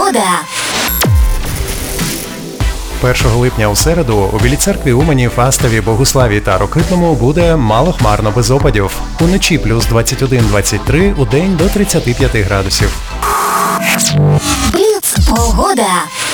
Погода. 1 липня у середу у Білій Церкві, Умані, Фастові, Богуславі та Рокитному буде малохмарно без опадів. Уночі плюс 21-23, удень до 35 градусів. Бліц. Погода.